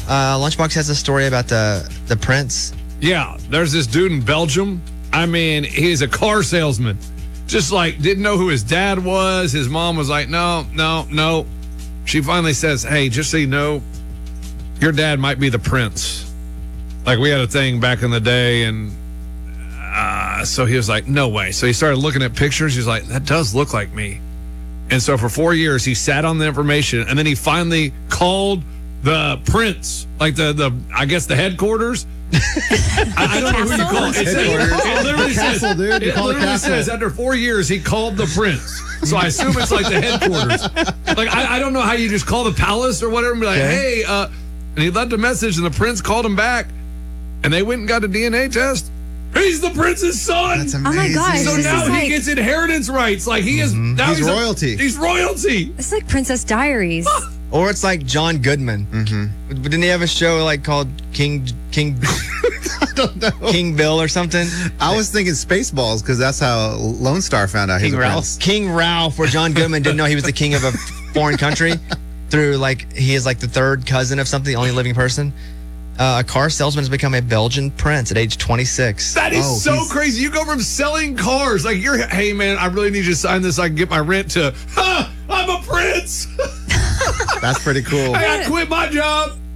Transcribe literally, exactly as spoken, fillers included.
Uh, Lunchbox has a story about the the prince. Yeah, there's this dude in Belgium. I mean, he's a car salesman. Just like, didn't know who his dad was. His mom was like, no, no, no. She finally says, hey, just so you know, your dad might be the prince. Like, we had a thing back in the day, and uh, so he was like, no way. So he started looking at pictures. He's like, that does look like me. And so for four years, he sat on the information, and then he finally called the prince, like the, the I guess, the headquarters. I, I don't know who you call it. It, says, it literally, says, Castle, dude. You it call it literally castle. says after four years, he called the prince. So I assume it's like the headquarters. Like, I, I don't know how you just call the palace or whatever and be like, Okay. hey, uh, and he left a message, and the prince called him back, and they went and got a D N A test. He's the prince's son. That's Oh amazing. my gosh. So This now is he like- gets inheritance rights. Like, he is now He's a- royalty. he's royalty. It's like Princess Diaries. Or it's like John Goodman. Mm-hmm. Didn't he have a show like called King King I don't know. King Bill or something? I was thinking Spaceballs because that's how Lone Star found out he was King a Ralph. prince. King Ralph, where John Goodman didn't know he was the king of a foreign country through like he is like the third cousin of something, the only living person. Uh, a car salesman has become a Belgian prince at age twenty-six. That is Oh, so he's- crazy. You go from selling cars, like you're, hey man, I really need you to sign this so I can get my rent, to, huh, I'm a prince. That's pretty cool. I quit my job.